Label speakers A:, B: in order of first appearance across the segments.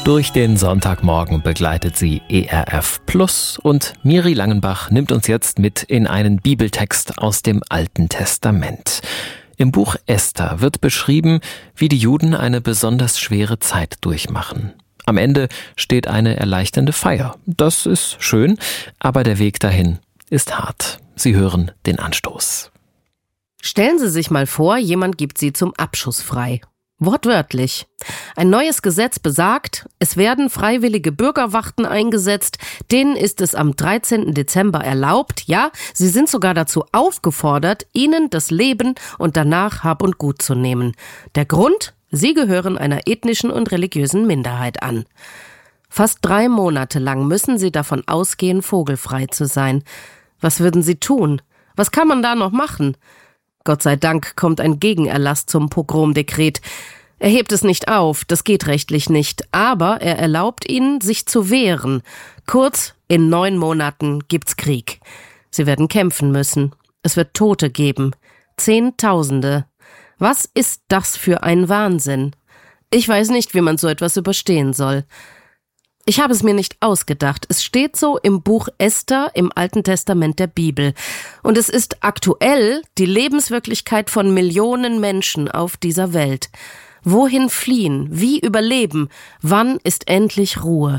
A: Durch den Sonntagmorgen begleitet sie ERF Plus und Miri Langenbach nimmt uns jetzt mit in einen Bibeltext aus dem Alten Testament. Im Buch Esther wird beschrieben, wie die Juden eine besonders schwere Zeit durchmachen. Am Ende steht eine erleichternde Feier. Das ist schön, aber der Weg dahin ist hart. Sie hören den Anstoß.
B: Stellen Sie sich mal vor, jemand gibt Sie zum Abschuss frei. Wortwörtlich. Ein neues Gesetz besagt, es werden freiwillige Bürgerwachten eingesetzt, denen ist es am 13. Dezember erlaubt, ja, sie sind sogar dazu aufgefordert, ihnen das Leben und danach Hab und Gut zu nehmen. Der Grund? Sie gehören einer ethnischen und religiösen Minderheit an. Fast 3 Monate lang müssen sie davon ausgehen, vogelfrei zu sein. Was würden sie tun? Was kann man da noch machen? Gott sei Dank kommt ein Gegenerlass zum Pogromdekret. Er hebt es nicht auf, das geht rechtlich nicht, aber er erlaubt ihnen, sich zu wehren. Kurz, in 9 Monaten gibt's Krieg. Sie werden kämpfen müssen. Es wird Tote geben. Zehntausende. Was ist das für ein Wahnsinn? Ich weiß nicht, wie man so etwas überstehen soll. Ich habe es mir nicht ausgedacht. Es steht so im Buch Esther im Alten Testament der Bibel. Und es ist aktuell die Lebenswirklichkeit von Millionen Menschen auf dieser Welt. Wohin fliehen? Wie überleben? Wann ist endlich Ruhe?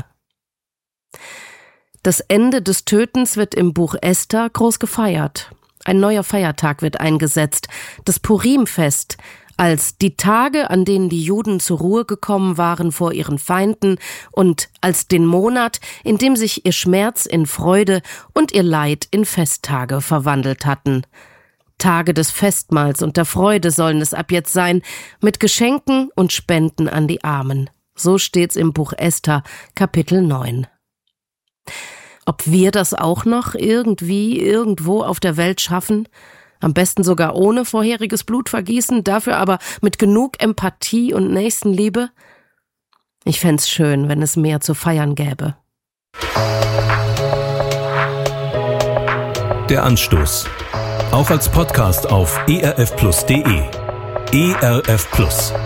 B: Das Ende des Tötens wird im Buch Esther groß gefeiert. Ein neuer Feiertag wird eingesetzt, das Purimfest, als die Tage, an denen die Juden zur Ruhe gekommen waren vor ihren Feinden und als den Monat, in dem sich ihr Schmerz in Freude und ihr Leid in Festtage verwandelt hatten. Tage des Festmahls und der Freude sollen es ab jetzt sein, mit Geschenken und Spenden an die Armen. So steht's im Buch Esther, Kapitel 9. Ob wir das auch noch irgendwie irgendwo auf der Welt schaffen? Am besten sogar ohne vorheriges Blutvergießen, dafür aber mit genug Empathie und Nächstenliebe? Ich fänd's schön, wenn es mehr zu feiern gäbe.
C: Der Anstoß. Auch als Podcast auf erfplus.de. ERF Plus.